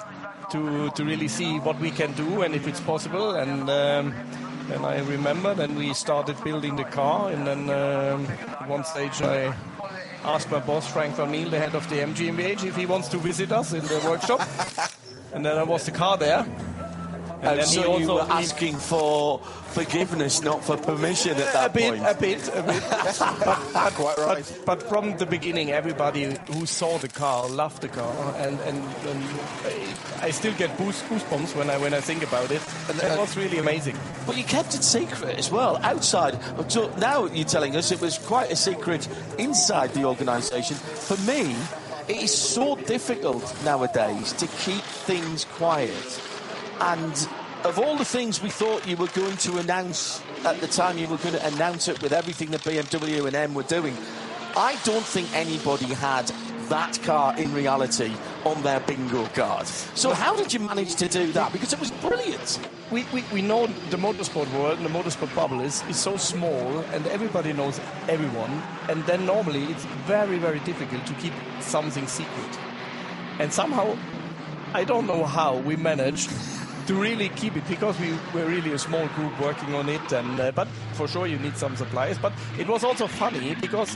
to to really see what we can do and if it's possible. And um, then I remember, then we started building the car, and then um, at one stage I asked my boss, Frank Van Meel, the head of the M G M B H, if he wants to visit us in the workshop. And then there was the car there. And, and so he also you were asking for forgiveness, not for permission at that a bit, point. A bit, a bit, but, but, Quite right. But, but from the beginning, everybody who saw the car loved the car, and, and, and I still get boost, goosebumps when I when I think about it. And it was really amazing. But you kept it secret as well, outside. So now you're telling us it was quite a secret inside the organisation. For me, it is so difficult nowadays to keep things quiet. And of all the things we thought you were going to announce at the time, you were going to announce it with everything that B M W and M were doing, I don't think anybody had that car in reality on their bingo card. So how did you manage to do that? Because it was brilliant. We, we, we know the motorsport world and the motorsport bubble is, is so small, and everybody knows everyone. And then normally it's very, very difficult to keep something secret. And somehow, I don't know how we managed to really keep it, because we were really a small group working on it, and uh, but for sure you need some suppliers. But it was also funny because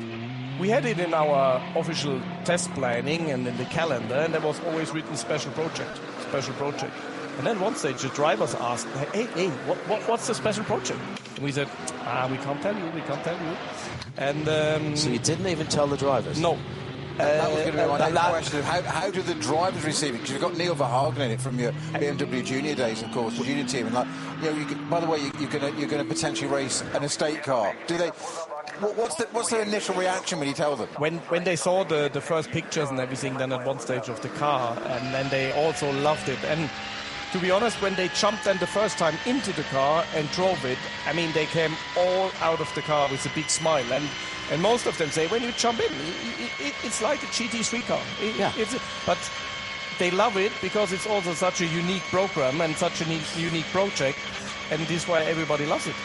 we had it in our official test planning and in the calendar, and there was always written special project, special project. And then one stage the drivers asked, hey, hey, what, what what's the special project? And we said, ah, we can't tell you, we can't tell you. And um, so you didn't even tell the drivers? No. That was going to be my Uh, next that- question. Of how, how do the drivers receive it? Because you've got Neil Verhagen in it from your B M W Junior days, of course, the junior team. And like, you know, you can, by the way, you, you're going to you're going to potentially race an estate car. Do they? What, what's the, what's their initial reaction when you tell them? When when they saw the, the first pictures and everything, then at one stage of the car, and then they also loved it. And to be honest, when they jumped then the first time into the car and drove it, I mean, they came all out of the car with a big smile. And and most of them say, when you jump in, it, it, it's like a G T three car. It, Yeah. It's, but they love it because it's also such a unique program and such a unique, unique project, and this is why everybody loves it.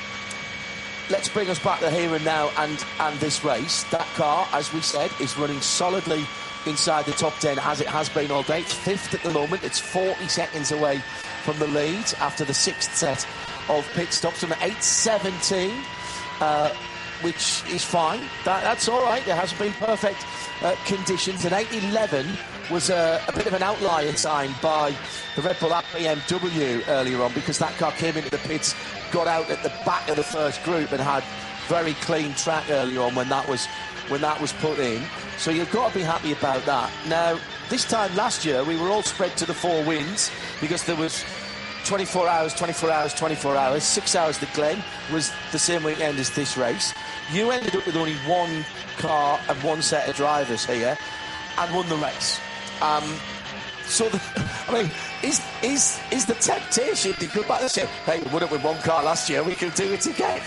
Let's bring us back to here and now and, and this race. That car, as we said, is running solidly inside the top ten as it has been all day. It's fifth at the moment. It's forty seconds away from the lead after the sixth set of pit stops from eight seventeen, uh, which is fine. That, that's all right. There hasn't been perfect uh, conditions. And eight eleven was a, a bit of an outlier sign by the Red Bull at B M W earlier on, because that car came into the pits, got out at the back of the first group and had very clean track earlier on when that was when that was put in. So you've got to be happy about that. Now, this time last year, we were all spread to the four winds because there was twenty-four hours, twenty-four hours, twenty-four hours. Six hours to Glen was the same weekend as this race. You ended up with only one car and one set of drivers here and won the race. Um, so, the, I mean, is is is the temptation to go back and say, hey, we won it with one car last year, we can do it again?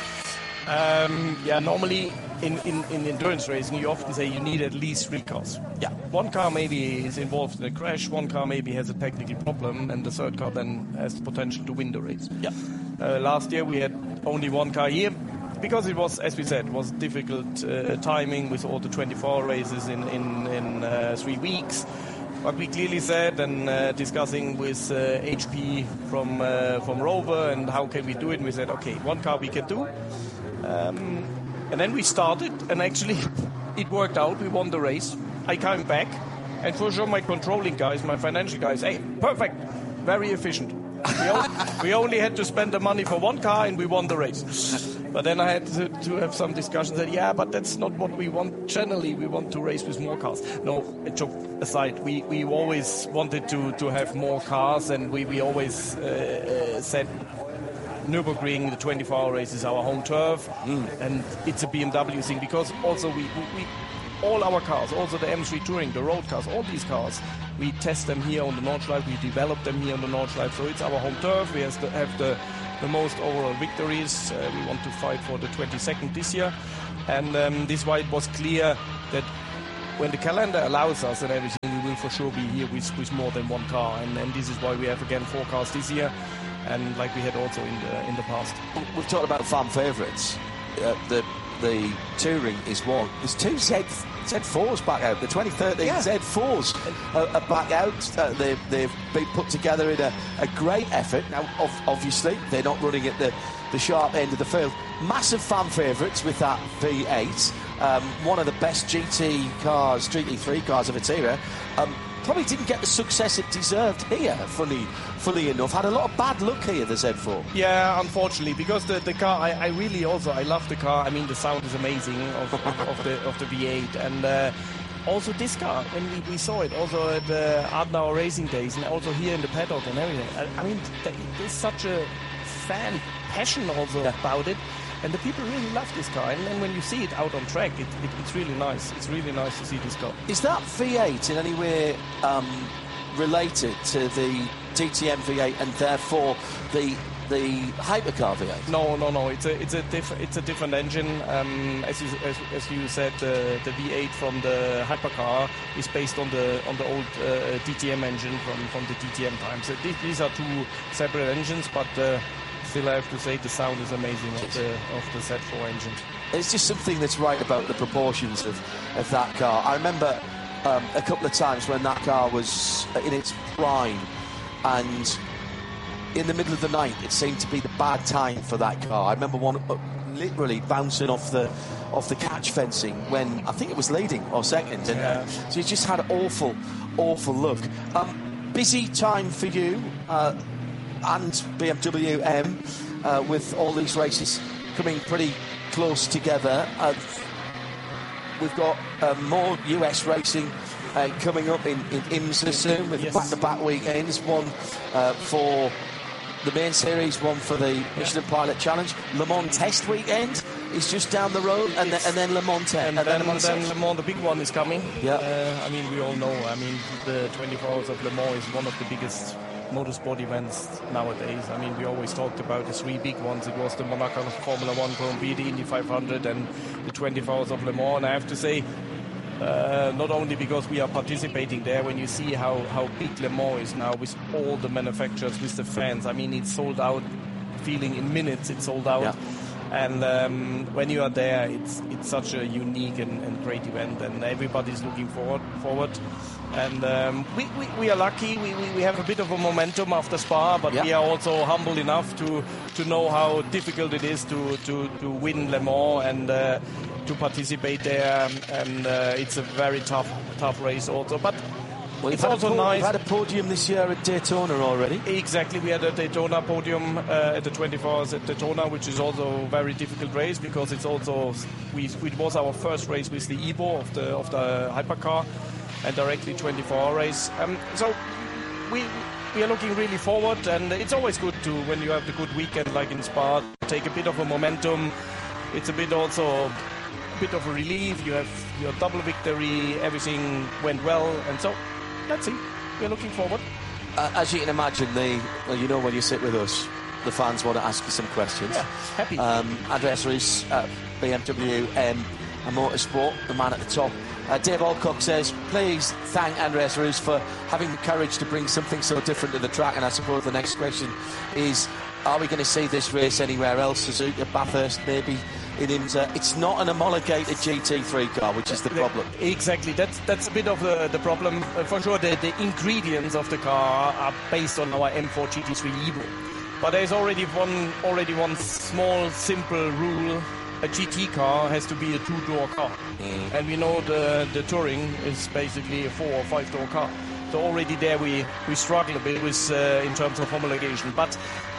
Um, yeah, normally in, in, in endurance racing, you often say you need at least three cars. Yeah. One car maybe is involved in a crash, one car maybe has a technical problem, and the third car then has the potential to win the race. Yeah. Uh, last year we had only one car here, because it was, as we said, it was difficult uh, timing with all the twenty-four races in, in, in uh, three weeks. But we clearly said, and uh, discussing with uh, H P from uh, from Rover and how can we do it, and we said, okay, one car we can do. Um, and then we started, and actually it worked out. We won the race. I came back, and for sure my controlling guys, my financial guys, hey, perfect, very efficient. We, o- we only had to spend the money for one car, and we won the race. But then I had to, to have some discussions that, yeah, but that's not what we want. Generally, we want to race with more cars. No, a joke aside, we, we always wanted to, to have more cars, and we, we always uh, uh, said Nürburgring, the twenty-four hour race is our home turf, mm. and it's a B M W thing because also we, we, we all our cars, also the M three Touring, the road cars, all these cars, we test them here on the Nordschleife, we develop them here on the Nordschleife, so it's our home turf. We have the, have the, the most overall victories. Uh, we want to fight for the twenty-second this year, and um, this is why it was clear that when the calendar allows us and everything, we will for sure be here with, with more than one car, and, and this is why we have again four cars this year, and like we had also in the in the past. We've talked about fan favourites. Uh, the the Touring is one. There's two Z Z fours back out. The twenty thirteen yeah. Z fours are, are back out. Uh, they've, they've been put together in a, a great effort. Now, ov- obviously, they're not running at the, the sharp end of the field. Massive fan favourites with that V eight. Um, one of the best G T cars, G T three cars of its era. Um, probably didn't get the success it deserved here, funny, funny enough. Had a lot of bad luck here, the Z four. Yeah, unfortunately, because the, the car, I, I really also, I love the car. I mean, the sound is amazing of, of, of the of the V eight. And uh, also this car, when we, we saw it, also at the Adenauer Racing Days, and also here in the paddock and everything. I, I mean, there's such a fan passion also yeah. about it. And the people really love this car, and then when you see it out on track, it, it, it's really nice. It's really nice to see this car. Is that V eight in any way um, related to the D T M V eight and therefore the the hypercar V eight? No, no, no. It's a it's a different it's a different engine. Um, as you as, as you said, uh, the V eight from the hypercar is based on the on the old uh, D T M engine from from the D T M times. So th- these are two separate engines, but. Uh, Still, I have to say the sound is amazing of the of the Z four engine. It's just something that's right about the proportions of, of that car. I remember um, a couple of times when that car was in its prime, and in the middle of the night, it seemed to be the bad time for that car. I remember one uh, literally bouncing off the off the catch fencing when I think it was leading or second, and yeah. uh, so it just had awful, awful luck. Um, busy time for you. Uh, and B M W M uh, with all these races coming pretty close together. Uh, we've got uh, more U S racing uh, coming up in, in IMSA soon with yes. back-to-back weekends, one uh, for the main series, one for the Michelin Pilot Challenge. Le Mans Test weekend is just down the road, and, the, and then Le Mans Test. And, and then, then, then Le Mans, the big one, is coming. Yeah. Uh, I mean, we all know, I mean, the twenty-four hours of Le Mans is one of the biggest motorsport events nowadays. I mean, we always talked about the three big ones. It was the Monaco Formula One Grand Prix, the Indy five hundred, and the twenty-four hours of Le Mans. And I have to say, uh, not only because we are participating there, when you see how, how big Le Mans is now with all the manufacturers, with the fans, I mean, it's sold out, feeling in minutes it's sold out. Yeah. And um, when you are there, it's it's such a unique and, and great event, and everybody's looking forward forward. And um, we, we, we are lucky. We, we, we have a bit of a momentum after Spa, but yeah. we are also humble enough to, to know how difficult it is to, to, to win Le Mans and uh, to participate there. And uh, it's a very tough tough race also. But well, it's also po- nice. We've had a podium this year at Daytona already. Exactly, we had a Daytona podium uh, at the twenty-four hours at Daytona, which is also a very difficult race because it's also we it was our first race with the Evo of the of the hypercar, and directly twenty-four hour race. Um, so we we are looking really forward, and it's always good to when you have the good weekend like in Spa, take a bit of a momentum. It's a bit also a bit of a relief. You have your double victory, everything went well, and so. Let's see. We're looking forward. Uh, as you can imagine, the well, you know, when you sit with us, the fans want to ask you some questions. Yeah, happy. Um, Andreas Reus, uh, B M W M and Motorsport, the man at the top. Uh, Dave Alcock says, please thank Andreas Reus for having the courage to bring something so different to the track. And I suppose the next question is, are we going to see this race anywhere else? Suzuka, Bathurst, maybe in IMSA. It's not an homologated G T three car, which is the problem. Exactly, that's that's a bit of the, the problem. Uh, for sure, the, the ingredients of the car are based on our M four G T three Evo. But there's already one already one small, simple rule. A G T car has to be a two-door car. Mm. And we know the, the Touring is basically a four- or five-door car. So already there we, we struggle a bit with uh, in terms of homologation. But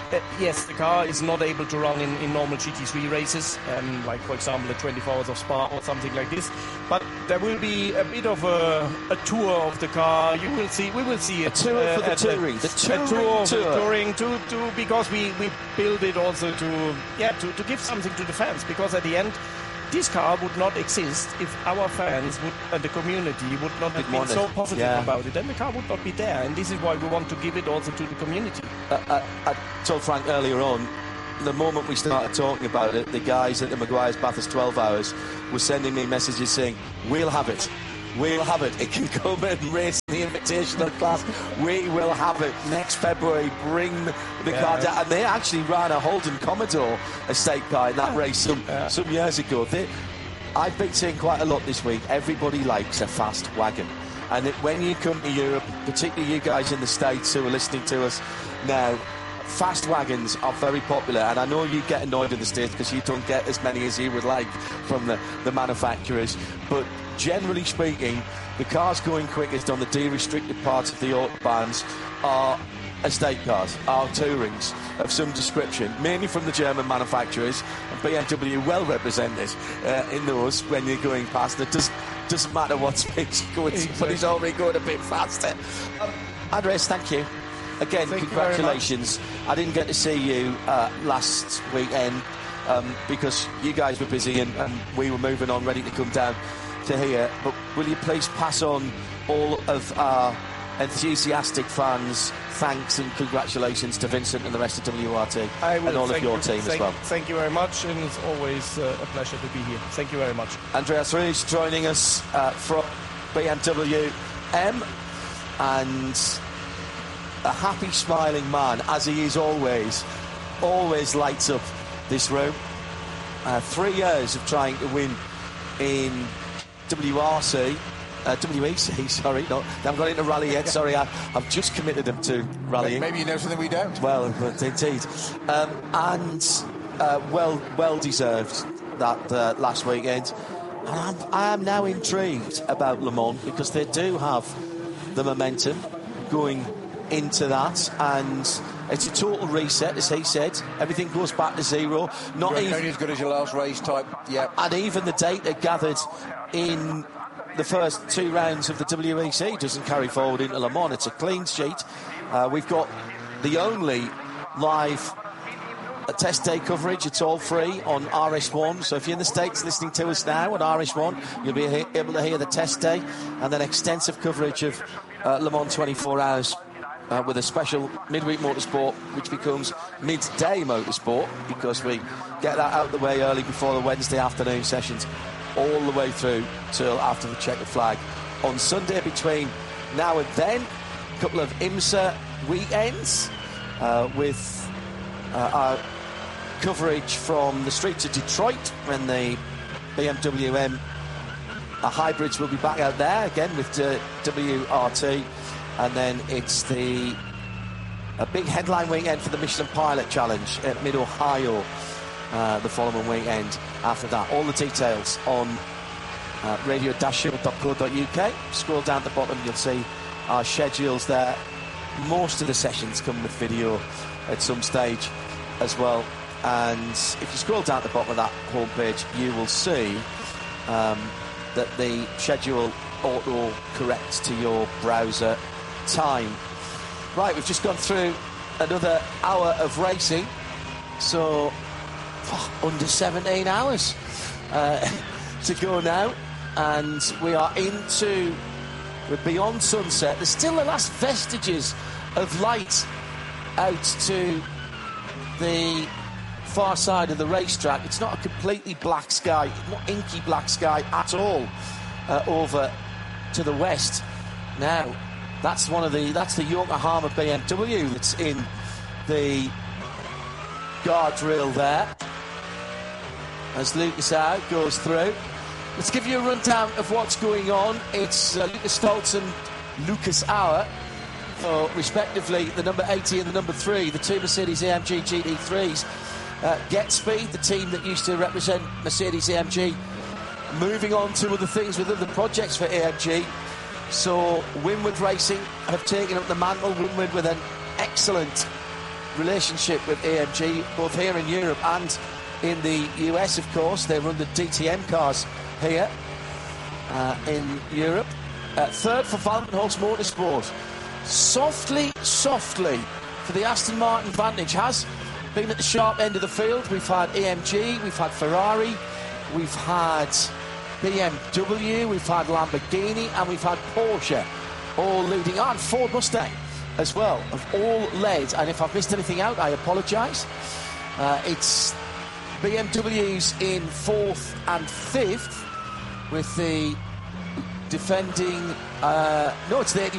uh, yes, the car is not able to run in, in normal G T three races, um, like for example the twenty-four hours of Spa or something like this. But there will be a bit of a, a tour of the car. You will see. We will see it. A tour uh, for the at touring. The, the touring a tour, tour. The touring to, to because we, we build it also to yeah to, to give something to the fans, because at the end this car would not exist if our fans would and the community would not have been so positive yeah. about it. Then the car would not be there, and this is why we want to give it also to the community. Uh, I, I told Frank earlier on, the moment we started talking about it, the guys at the Maguire's Bathurst twelve hours were sending me messages saying, we'll have it. We'll have it. It can come and race in the Invitational class. We will have it next February. Bring the yeah. car down. And they actually ran a Holden Commodore estate car in that race some, yeah. some years ago. They, I've been saying quite a lot this week, everybody likes a fast wagon. And it, when you come to Europe, particularly you guys in the States who are listening to us now, fast wagons are very popular, and I know you get annoyed in the States because you don't get as many as you would like from the, the manufacturers, but generally speaking, the cars going quickest on the de-restricted parts of the autobahns are estate cars, are tourings of some description, mainly from the German manufacturers, and B M W well represented uh, in those when you're going past. It does, doesn't matter what speed you're going, exactly. But he's already going a bit faster. Um, Andreas, thank you. Again, thank congratulations. I didn't get to see you uh, last weekend um, because you guys were busy and, and we were moving on, ready to come down to here. But will you please pass on all of our enthusiastic fans thanks and congratulations to Vincent and the rest of W R T I will. and all thank of your you, team thank, as well. Thank you very much, and it's always uh, a pleasure to be here. Thank you very much. Andreas Rouge joining us uh, from B M W M, and a happy, smiling man, as he is always, always lights up this room. Uh, three years of trying to win in W R C, uh, W E C, sorry, no, I haven't got into rally yet, sorry, I, I've just committed him to rallying. Maybe you know something we don't. Well, indeed. Um, and uh, well, well deserved that uh, last weekend. And I'm, I am now intrigued about Le Mans because they do have the momentum going into that, and it's a total reset, as he said. Everything goes back to zero. Not You're even only as good as your last race type. Yeah. And even the data gathered in the first two rounds of the W E C doesn't carry forward into Le Mans. It's a clean sheet. Uh, we've got the only live uh, test day coverage. It's all free on R S one. So if you're in the States listening to us now on R S one, you'll be he- able to hear the test day and then extensive coverage of uh, Le Mans twenty-four hours. Uh, with a special midweek motorsport, which becomes midday motorsport, because we get that out of the way early before the Wednesday afternoon sessions, all the way through till after the checkered flag. On Sunday, between now and then, a couple of IMSA weekends uh, with uh, our coverage from the streets of Detroit when the B M W M uh, hybrids will be back out there again with uh, W R T. And then it's the a big headline weekend for the Michelin Pilot Challenge at Mid-Ohio uh, the following weekend after that. All the details on uh, radio dash show dot co dot U K. Scroll down to the bottom, you'll see our schedules there. Most of the sessions come with video at some stage as well. And if you scroll down to the bottom of that homepage, you will see um, that the schedule auto corrects to your browser time. Right, we've just gone through another hour of racing, so oh, under seventeen hours uh, to go now, and we are into, we're beyond sunset. There's still the last vestiges of light out to the far side of the racetrack. It's not a completely black sky, not inky black sky at all uh, over to the west. Now, that's one of the that's the Yokohama B M W that's in the guardrail there as Lucas Howe goes through. Let's give you a rundown of what's going on. It's uh, Lucas Stoltz and Lucas Howe, for respectively the number eighty and the number three, the two Mercedes A M G G T threes. Uh, GetSpeed, the team that used to represent Mercedes A M G, moving on to other things with other projects for A M G. So Winward Racing have taken up the mantle. Winward with an excellent relationship with A M G, both here in Europe and in the U S, of course. They run the D T M cars here uh, in Europe. Uh, third for Walkenhorst Motorsport. Softly, softly for the Aston Martin Vantage has been at the sharp end of the field. We've had A M G, we've had Ferrari, we've had B M W, we've had Lamborghini, and we've had Porsche all leading on. Ford Mustang as well have all led, and if I've missed anything out, I apologise. Uh, it's B M Ws in fourth and fifth with the defending uh, no it's the eighty